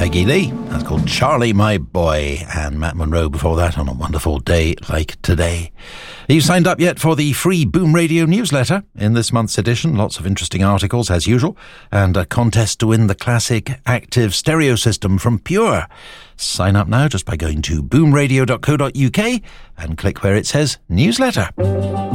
Peggy Lee. That's called Charlie My Boy, and Matt Monro before that on a wonderful day like today. Are you signed up yet for the free Boom Radio newsletter? In this month's edition, lots of interesting articles as usual, and a contest to win the classic active stereo system from Pure. Sign up now just by going to boomradio.co.uk and click where it says newsletter.